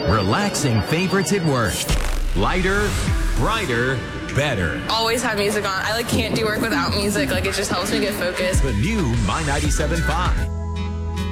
Relaxing favorites at work. Lighter, brighter, better. Always have music on. I can't do work without music. It just helps me get focused. The new My 97.5.